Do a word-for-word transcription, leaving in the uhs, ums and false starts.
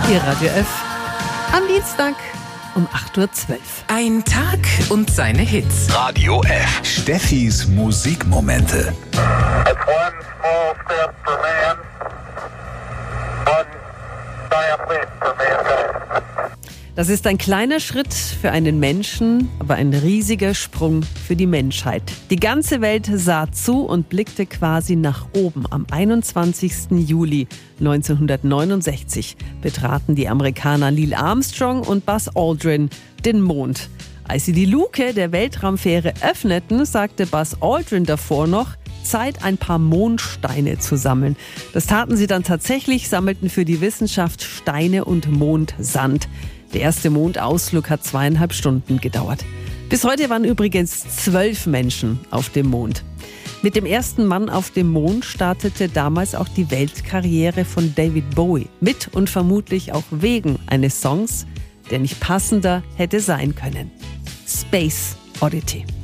Ihr Radio F am Dienstag um acht Uhr zwölf. Ein Tag und seine Hits. Radio F. Steffis Musikmomente. It's one small step for man, one giant leap for mankind. Das ist ein kleiner Schritt für einen Menschen, aber ein riesiger Sprung für die Menschheit. Die ganze Welt sah zu und blickte quasi nach oben. Am einundzwanzigsten Juli neunzehnhundertneunundsechzig betraten die Amerikaner Neil Armstrong und Buzz Aldrin den Mond. Als sie die Luke der Weltraumfähre öffneten, sagte Buzz Aldrin davor noch: Zeit, ein paar Mondsteine zu sammeln. Das taten sie dann tatsächlich, sammelten für die Wissenschaft Steine und Mondsand. Der erste Mondausflug hat zweieinhalb Stunden gedauert. Bis heute waren übrigens zwölf Menschen auf dem Mond. Mit dem ersten Mann auf dem Mond startete damals auch die Weltkarriere von David Bowie. Mit und vermutlich auch wegen eines Songs, der nicht passender hätte sein können. Space Oddity.